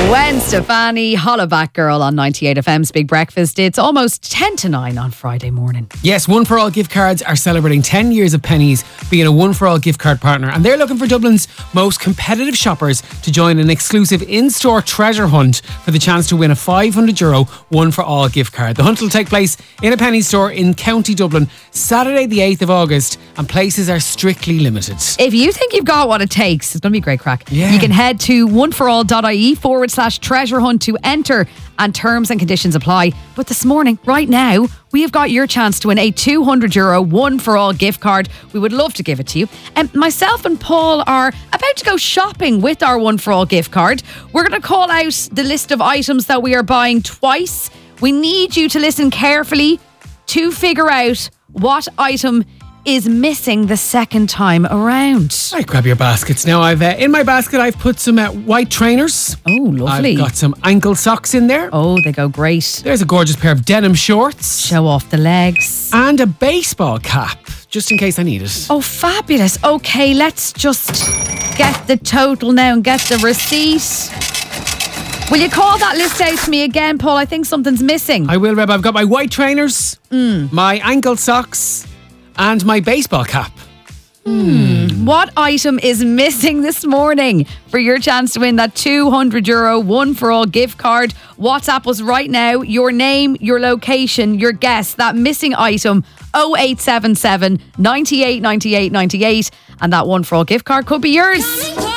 Gwen Stefani, Hollaback Girl on 98 FM's Big Breakfast. It's almost 10 to 9 on Friday morning. Yes, One for All gift cards are celebrating 10 years of Pennies being a One for All gift card partner, and they're looking for Dublin's most competitive shoppers to join an exclusive in-store treasure hunt for the chance to win a €500 One for All gift card. The hunt will take place in a Pennies store in County Dublin Saturday the 8th of August, and places are strictly limited. If you think you've got what it takes, it's going to be a great crack. Yeah. You can head to oneforall.ie/treasure hunt to enter, and terms and conditions apply. But this morning, right now, we have got your chance to win a €200 One for All gift card. We would love to give it to you. And myself and Paul are about to go shopping with our One for All gift card. We're going to call out the list of items that we are buying twice. We need you to listen carefully to figure out what item is missing the second time around. Right, grab your baskets now. In my basket I've put some white trainers. Oh, lovely. I've got some ankle socks in there. Oh, they go great. There's a gorgeous pair of denim shorts. Show off the legs. And a baseball cap, just in case I need it. Oh, fabulous. Okay, let's just get the total now and get the receipt. Will you call that list out to me again, Paul? I think something's missing. I will, Reb. I've got my white trainers, my ankle socks, and my baseball cap. What item is missing this morning for your chance to win that €200 One for All gift card? WhatsApp us right now. Your name, your location, your guess. That missing item, 0877 98 98 98. And that One for All gift card could be yours.